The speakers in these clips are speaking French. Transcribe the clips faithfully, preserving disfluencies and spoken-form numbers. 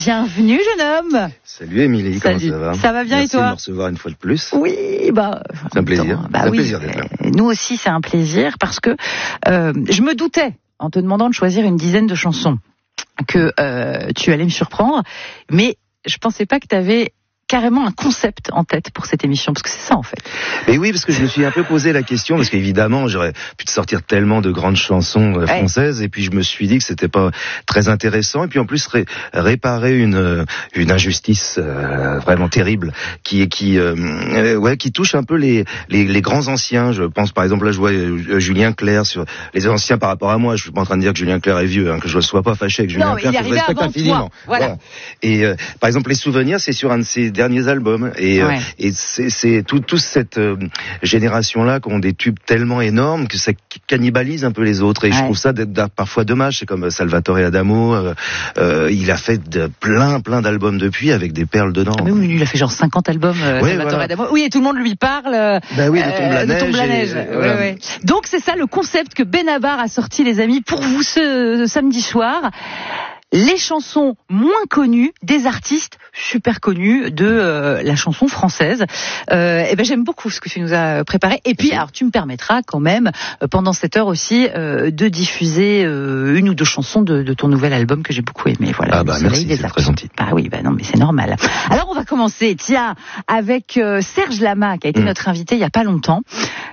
Bienvenue, jeune homme. Salut Émilie, comment ça va? Ça va bien. Merci et toi? de me recevoir une fois de plus. Oui, bah. C'est un plaisir. Bah c'est un oui, plaisir d'être là. Nous aussi, c'est un plaisir parce que euh, je me doutais, en te demandant de choisir une dizaine de chansons, que euh, tu allais me surprendre, mais je pensais pas que tu avais carrément un concept en tête pour cette émission, parce que c'est ça en fait. Mais oui, parce que je me suis un peu posé la question, parce qu'évidemment, j'aurais pu te sortir tellement de grandes chansons euh, françaises, ouais. Et puis je me suis dit que c'était pas très intéressant, et puis en plus ré- réparer une une injustice euh, vraiment terrible, qui qui euh, euh, ouais, qui touche un peu les, les les grands anciens. Je pense par exemple là, je vois euh, Julien Clerc sur les anciens par rapport à moi. Je suis pas en train de dire que Julien Clerc est vieux, hein, que je ne sois pas fâché avec Julien non, Clerc, il que je respecte infiniment. Voilà. Voilà. Et euh, par exemple, les souvenirs, c'est sur un de ses derniers albums, et ouais. euh, et c'est c'est tout toute cette euh, génération là qui ont des tubes tellement énormes que ça cannibalise un peu les autres, et ouais. Je trouve ça d'être, d'être parfois dommage. C'est comme Salvatore Adamo, euh, euh, il a fait de, plein plein d'albums depuis avec des perles dedans. Ah mais oui, il a fait genre cinquante albums, euh, ouais, Salvatore voilà. Adamo. Oui, et tout le monde lui parle. Euh, bah oui, de Tombe la neige. De Tombe la neige. Et, ouais, voilà. ouais. Donc c'est ça le concept que Benabar a sorti, les amis, pour vous ce, ce samedi soir. Les chansons moins connues des artistes super connus de euh, la chanson française. Euh, et ben j'aime beaucoup ce que tu nous as préparé. Et puis, alors tu me permettras quand même euh, pendant cette heure aussi euh, de diffuser euh, une ou deux chansons de, de ton nouvel album que j'ai beaucoup aimé. Voilà. Ah bah merci, c'est très gentil. Bah oui, bah non mais c'est normal. Alors on va commencer, tiens, avec euh, Serge Lama qui a été mmh. notre invité il y a pas longtemps.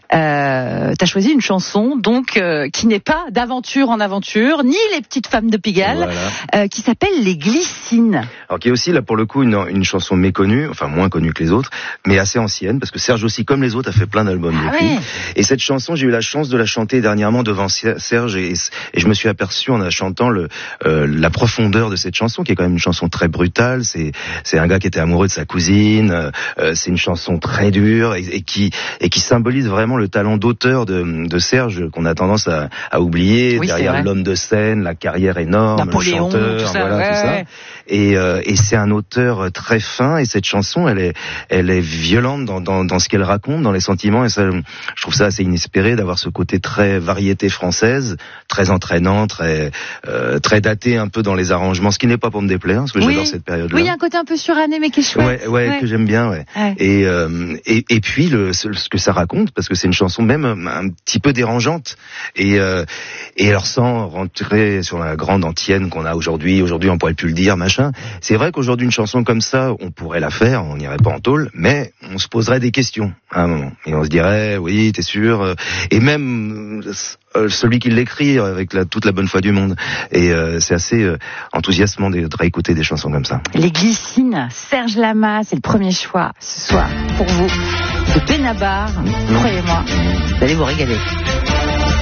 Euh, t'as choisi une chanson donc euh, qui n'est pas d'aventure en aventure, ni les petites femmes de Pigalle. Voilà. Euh, qui s'appelle Les Glycines. Alors qui est aussi là pour le coup une, une chanson méconnue, enfin moins connue que les autres, mais assez ancienne, parce que Serge aussi, comme les autres, a fait plein d'albums ah depuis. Ouais. Et cette chanson, j'ai eu la chance de la chanter dernièrement devant Serge, et, et je me suis aperçu en la chantant le, euh, la profondeur de cette chanson, qui est quand même une chanson très brutale. C'est, c'est un gars qui était amoureux de sa cousine. Euh, c'est une chanson très dure et, et qui et qui symbolise vraiment le talent d'auteur de, de Serge qu'on a tendance à, à oublier, oui, derrière l'homme de scène, la carrière énorme, Napoléon, le chanteur. Tout ça, voilà, ouais, tout ça. ouais. Et, euh, et c'est un auteur très fin, et cette chanson, elle est, elle est violente dans, dans, dans ce qu'elle raconte, dans les sentiments, et ça, je trouve ça assez inespéré d'avoir ce côté très variété française, très entraînant, très, euh, très daté un peu dans les arrangements, ce qui n'est pas pour me déplaire, parce que oui. j'adore cette période-là. Oui, il y a un côté un peu suranné, mais qui est chouette. Ouais, ouais, ouais. que j'aime bien, ouais. ouais. Et, euh, et, et puis, le, ce, ce que ça raconte, parce que c'est une chanson même un petit peu dérangeante, et, euh, et alors sans rentrer sur la grande antienne qu'on a aujourd'hui, aujourd'hui on pourrait plus le dire, machin. C'est vrai qu'aujourd'hui une chanson comme ça, on pourrait la faire, on n'irait pas en tôle, mais on se poserait des questions à un moment. Et on se dirait, oui, t'es sûr? Et même euh, celui qui l'écrit avec la, toute la bonne foi du monde. Et euh, c'est assez euh, enthousiasmant de, de réécouter des chansons comme ça. Les Glycines, Serge Lama, c'est le premier choix ce soir pour vous de Benabar. Croyez-moi, vous allez vous régaler.